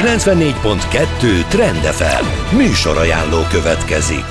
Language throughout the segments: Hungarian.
94.2 Trend FM műsorajánló következik.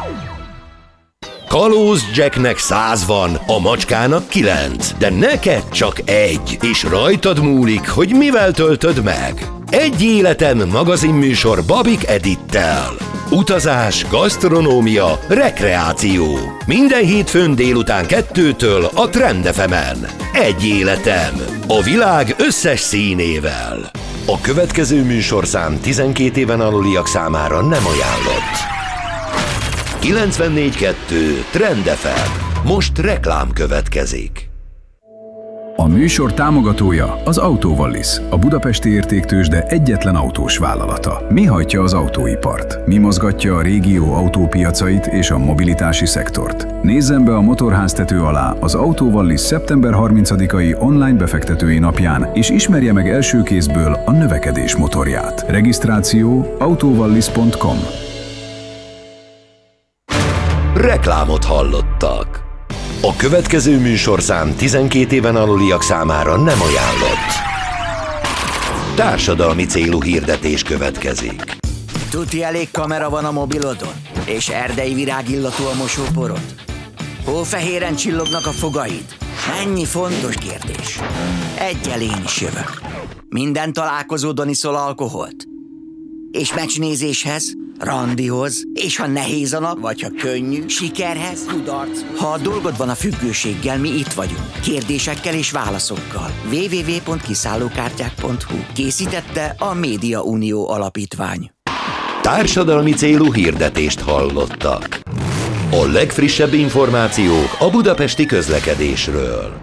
Kalóz Jacknek 100 van, a macskának 9, de neked csak 1, és rajtad múlik, hogy mivel töltöd meg. Egy életem magazinműsor Babik Edittel. Utazás, gasztronómia, rekreáció. Minden hétfőn délután 2-től a Trend FM-en. Egy életem. A világ összes színével. A következő műsorszám 12 éven aluliak számára nem ajánlott. 94.2 Trend FM. Most reklám következik. A műsor támogatója az Autovallis, a budapesti értéktőzsde egyetlen autós vállalata. Mi hajtja az autóipart? Mi mozgatja a régió autópiacait és a mobilitási szektort? Nézzen be a motorháztető alá az Autovallis szeptember 30-ai online befektetői napján, és ismerje meg első kézből a növekedés motorját. Regisztráció autovallis.com. Reklámot hallottak. A következő műsorszám 12 éven aluliak számára nem ajánlott. Társadalmi célú hirdetés következik. Tuti elég kamera van a mobilodon? És erdei virágillatú a mosóporod? Hófehéren csillognak a fogaid? Ennyi fontos kérdés. Egyel én is jövök. Minden találkozódon iszol alkoholt? És meccsnézéshez, randihoz, és ha nehéz a nap, vagy ha könnyű, sikerhez, kudarc. Ha a dolgod van a függőséggel, mi itt vagyunk. Kérdésekkel és válaszokkal. www.kiszállókártyák.hu. Készítette a Média Unió Alapítvány. Társadalmi célú hirdetést hallottak. A legfrissebb információk a budapesti közlekedésről.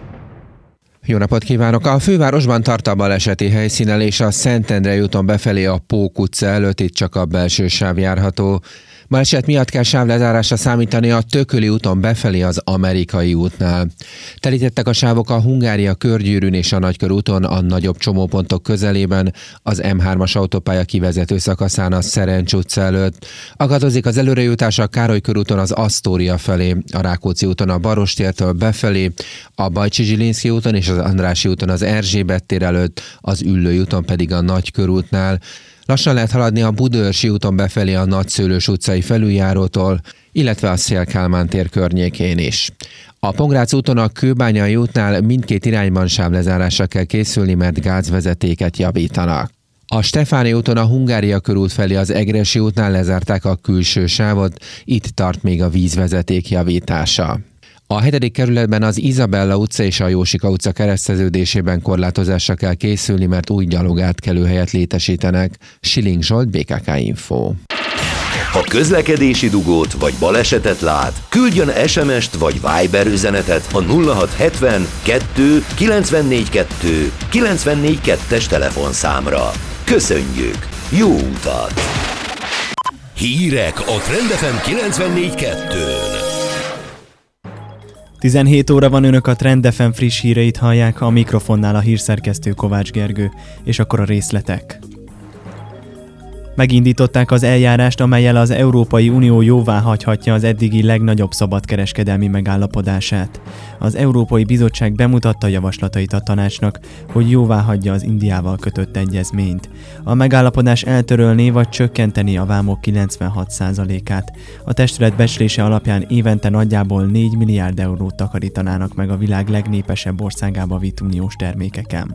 Jó napot kívánok! A fővárosban tart a baleseti helyszínelés a Szentendrei úton befelé a Pók utca előtt, itt csak a belső sáv járható. Baleset miatt kell sávlezárásra számítani a Tököli úton befelé az Amerikai útnál. Telítettek a sávok a Hungária körgyűrűn és a Nagykörúton a nagyobb csomópontok közelében, az M3-as autópálya kivezető szakaszán a Szerencs utca előtt. Akadozik az előrejutás a Károly körúton az Asztória felé, a Rákóczi úton a Barostértől befelé, a Bajcsi-Zsilinszky úton és az Andrássy úton az Erzsébet tér előtt, az Üllői úton pedig a Nagykörútnál. Lassan lehet haladni a Budaörsi úton befelé a Nagyszőlős utcai felüljárótól, illetve a Széll-Kálmán tér környékén is. A Pongrác úton a Kőbányai útnál mindkét irányban sávlezárásra kell készülni, mert gázvezetéket javítanak. A Stefáni úton a Hungária körút felé az Egressy útnál lezárták a külső sávot, itt tart még a vízvezeték javítása. A 7. kerületben az Izabella utca és a Jósika utca kereszteződésében korlátozásra kell készülni, mert új gyalogátkelőhelyet létesítenek. Siling Zsolt, BKK Info. Ha közlekedési dugót vagy balesetet lát, küldjön SMS-t vagy Viber üzenetet a 0670 2 94 2 94 2-es telefonszámra. Köszönjük! Jó utat! Hírek a Trend FM 94.2-n. 17 óra van, önök a Trend FM friss híreit hallják, a mikrofonnál a hírszerkesztő Kovács Gergő, és akkor a részletek. Megindították az eljárást, amellyel az Európai Unió jóváhagyhatja az eddigi legnagyobb szabadkereskedelmi megállapodását. Az Európai Bizottság bemutatta javaslatait a tanácsnak, hogy jóváhagyja az Indiával kötött egyezményt. A megállapodás eltörölné vagy csökkenteni a vámok 96%-át. A testület becslése alapján évente nagyjából 4 milliárd eurót takarítanának meg a világ legnépesebb országába vitt uniós termékeken.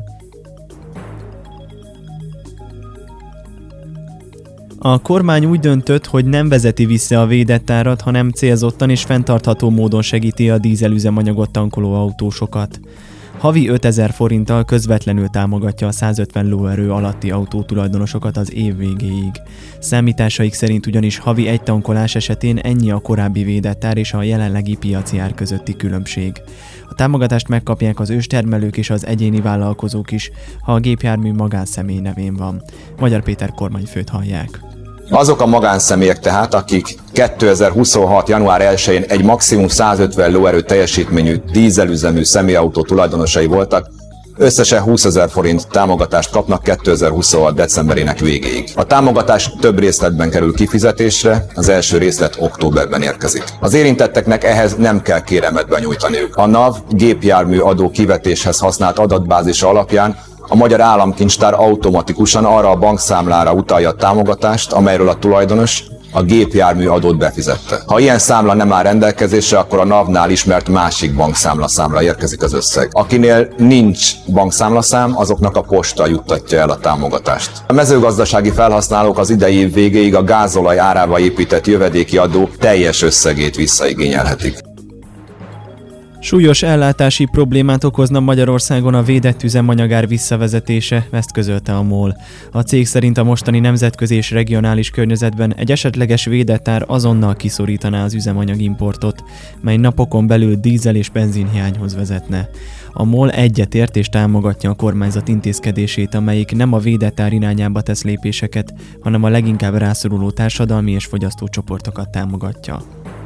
A kormány úgy döntött, hogy nem vezeti vissza a védett árat, hanem célzottan és fenntartható módon segíti a dízelüzemanyagot tankoló autósokat. Havi 5000 forinttal közvetlenül támogatja a 150 lóerő alatti autótulajdonosokat az év végéig. Számításaik szerint ugyanis havi egy tankolás esetén ennyi a korábbi védett ár és a jelenlegi piaci ár közötti különbség. A támogatást megkapják az őstermelők és az egyéni vállalkozók is, ha a gépjármű magánszemély nevén van. Magyar Péter kormányfőt hallják. Azok a magánszemélyek tehát, akik 2026. január 1-én egy maximum 150 lóerő teljesítményű dízelüzemű személyautó tulajdonosai voltak, összesen 20 000 forint támogatást kapnak 2026. decemberének végéig. A támogatás több részletben kerül kifizetésre, az első részlet októberben érkezik. Az érintetteknek ehhez nem kell kéremet benyújtaniuk. A NAV gépjármű adó kivetéshez használt adatbázisa alapján a Magyar Államkincstár automatikusan arra a bankszámlára utalja a támogatást, amelyről a tulajdonos a gépjármű adót befizette. Ha ilyen számla nem áll rendelkezésre, akkor a NAV-nál ismert másik bankszámlára érkezik az összeg. Akinél nincs bankszámlaszám, azoknak a posta juttatja el a támogatást. A mezőgazdasági felhasználók az idei év végéig a gázolaj árába épített jövedéki adó teljes összegét visszaigényelhetik. Súlyos ellátási problémát okozna Magyarországon a védett üzemanyagár visszavezetése, ezt közölte a MOL. A cég szerint a mostani nemzetközi és regionális környezetben egy esetleges védett ár azonnal kiszorítaná az üzemanyagimportot, mely napokon belül dízel- és benzinhiányhoz vezetne. A MOL egyetért és támogatja a kormányzat intézkedését, amelyik nem a védett ár irányába tesz lépéseket, hanem a leginkább rászoruló társadalmi és fogyasztócsoportokat támogatja.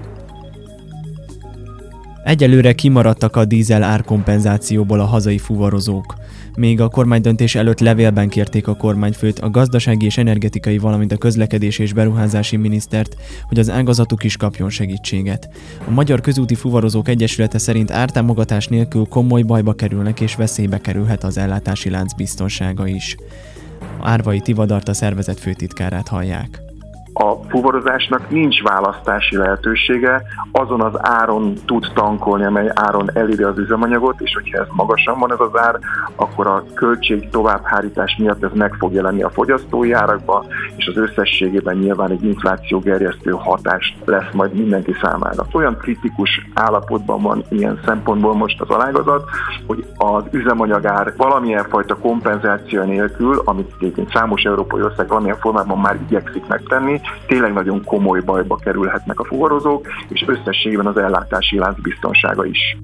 Egyelőre kimaradtak a dízel árkompenzációból a hazai fuvarozók. Még a kormánydöntés előtt levélben kérték a kormányfőt, a gazdasági és energetikai, valamint a közlekedési és beruházási minisztert, hogy az ágazatuk is kapjon segítséget. A Magyar Közúti Fuvarozók Egyesülete szerint ártámogatás nélkül komoly bajba kerülnek és veszélybe kerülhet az ellátási lánc biztonsága is. Árvai Tivadart, a szervezet főtitkárát hallják. A fuvarozásnak nincs választási lehetősége, azon az áron tud tankolni, amely áron eléri az üzemanyagot, és hogyha ez magasan van ez az ár, akkor a költség továbbhárítás miatt ez meg fog jelenni a fogyasztói árakban, és az összességében nyilván egy inflációgerjesztő hatás lesz majd mindenki számára. Olyan kritikus állapotban van ilyen szempontból most az alágazat, hogy az üzemanyagár valamilyen fajta kompenzáció nélkül, amit egyébként számos európai ország valamilyen formában már igyekszik megtenni, tényleg nagyon komoly bajba kerülhetnek a fuvarozók, és összességében az ellátási lánc biztonsága is.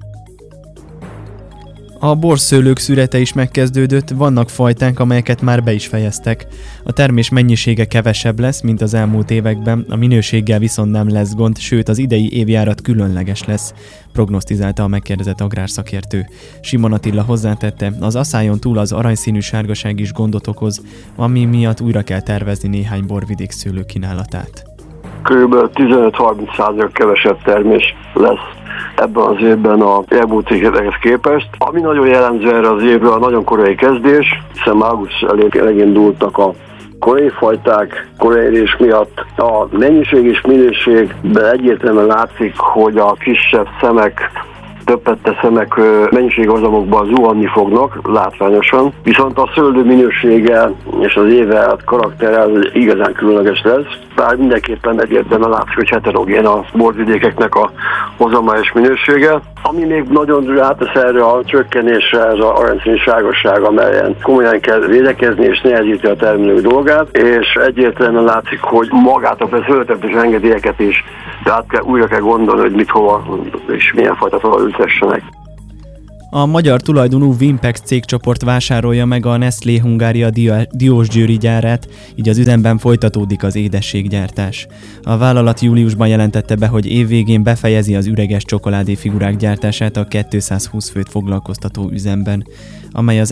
A borszőlők szürete is megkezdődött, vannak fajták, amelyeket már be is fejeztek. A termés mennyisége kevesebb lesz, mint az elmúlt években, a minőséggel viszont nem lesz gond, sőt az idei évjárat különleges lesz, prognosztizálta a megkérdezett agrárszakértő. Simon Attila hozzátette, az asszályon túl az aranyszínű sárgaság is gondot okoz, ami miatt újra kell tervezni néhány borvidék szőlő kínálatát. Körülbelül 15-30% kevesebb termés lesz ebben az évben a elmúlt évekhez képest. Ami nagyon jellemző erre az évre a nagyon korai kezdés, hiszen augusztus elején megindultak a korai fajták, korai érés miatt a mennyiség és minőségben egyértelműen látszik, hogy a kisebb szemek, többette szemek mennyiséghozamokban zuhanni fognak látványosan, viszont a szőlő minősége és az éve karaktere igazán különleges lesz, bár mindenképpen egyértelműen látszik, hogy heterogén a borvidékeknek a hozama és minősége. Ami még nagyon rátesz erre a csökkenésre, ez az aranyszínű sárgasság, amelyen komolyan kell védekezni és nehezíti a termelők dolgát, és egyértelműen látszik, hogy magát a szőlőtermesztés engedélyeket is újra kell gondolni, hogy mit, hova és milyen fajta talaj ültessenek. A magyar tulajdonú Vimpex cégcsoport vásárolja meg a Nestlé Hungária Diósgyőri gyárát, így az üzemben folytatódik az édességgyártás. A vállalat júliusban jelentette be, hogy évvégén befejezi az üreges csokoládéfigurák gyártását a 220 főt foglalkoztató üzemben, amely az